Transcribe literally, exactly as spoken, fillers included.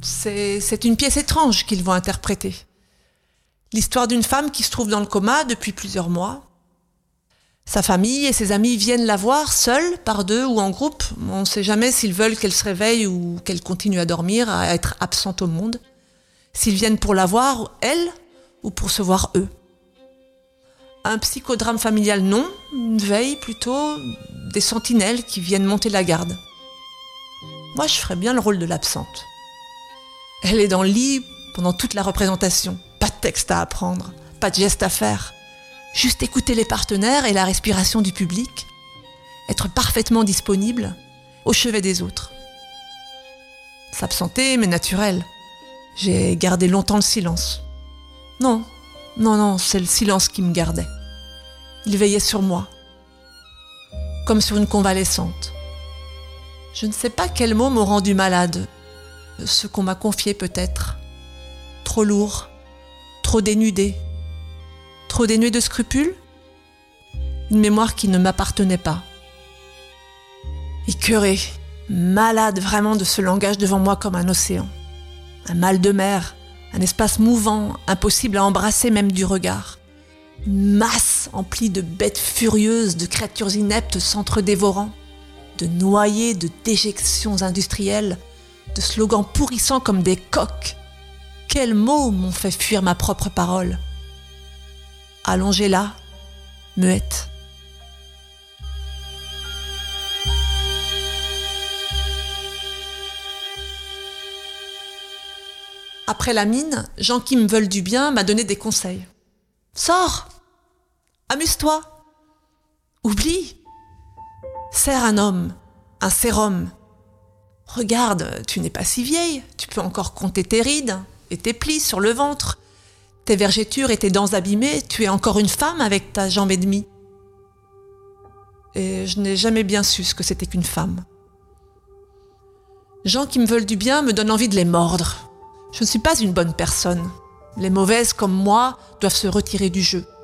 C'est, c'est une pièce étrange qu'ils vont interpréter. L'histoire d'une femme qui se trouve dans le coma depuis plusieurs mois. Sa famille et ses amis viennent la voir, seule, par deux ou en groupe. On ne sait jamais s'ils veulent qu'elle se réveille ou qu'elle continue à dormir, à être absente au monde. S'ils viennent pour la voir, elle, ou pour se voir eux. Un psychodrame familial, non. Une veille, plutôt. Des sentinelles qui viennent monter la garde. Moi, je ferais bien le rôle de l'absente. Elle est dans le lit pendant toute la représentation. Pas de texte à apprendre, pas de geste à faire. Juste écouter les partenaires et la respiration du public. Être parfaitement disponible, au chevet des autres. S'absenter, mais naturel. J'ai gardé longtemps le silence. Non, non, non, c'est le silence qui me gardait. Il veillait sur moi, comme sur une convalescente. Je ne sais pas quels mots m'ont rendu malade. Ce qu'on m'a confié peut-être. Trop lourd, trop dénudé, trop dénué de scrupules. Une mémoire qui ne m'appartenait pas. Écœuré, malade vraiment de ce langage devant moi comme un océan. Un mal de mer, un espace mouvant, impossible à embrasser même du regard. Une masse emplie de bêtes furieuses, de créatures ineptes s'entre-dévorant, de noyés, de déjections industrielles, de slogans pourrissants comme des coqs. Quels mots m'ont fait fuir ma propre parole. Allongée là, muette. Après la mine, Gens qui me veulent du bien m'a donné des conseils. Sors, amuse-toi, oublie, serre un homme, un sérum. Regarde, tu n'es pas si vieille, tu peux encore compter tes rides et tes plis sur le ventre, tes vergetures et tes dents abîmées, tu es encore une femme avec ta jambe et demie. Et je n'ai jamais bien su ce que c'était qu'une femme. Gens qui me veulent du bien me donnent envie de les mordre. Je ne suis pas une bonne personne. Les mauvaises comme moi doivent se retirer du jeu.